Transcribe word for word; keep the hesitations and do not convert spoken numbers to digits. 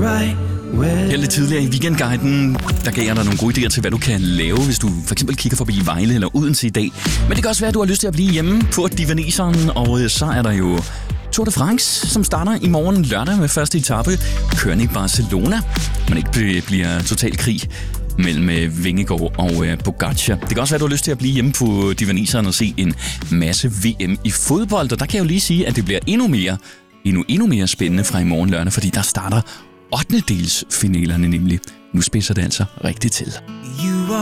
right where. Her lidt tidligere i Weekendguiden, der gav jeg dig nogle gode idéer til, hvad du kan lave, hvis du for eksempel kigger forbi Vejle eller Odense i dag. Men det kan også være, at du har lyst til at blive hjemme på Divaneseren, og så er der jo Tour de France, som starter i morgen lørdag med første etape, kørende i Barcelona, men ikke bliver total krig mellem Vingegaard og Pogačar. Det kan også være, at du har lyst til at blive hjemme på Divaneseren og se en masse V M i fodbold, og der kan jeg jo lige sige, at det bliver endnu mere, endnu, endnu mere spændende fra i morgen lørdag, fordi der starter ottendedelsfinalerne nemlig. Nu spidser det altså rigtigt til. You